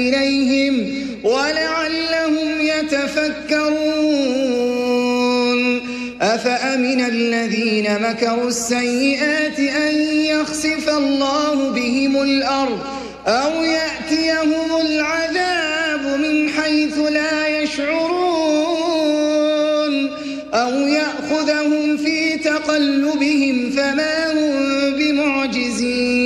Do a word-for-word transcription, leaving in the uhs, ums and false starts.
إليهم ولعلهم يتفكرون أفأمن الذين مكروا السيئات أن يخسف الله بهم الأرض أو يأتيهم العذاب من حيث لا يشعرون أو يأخذهم في تقلبهم فما هم بمعجزين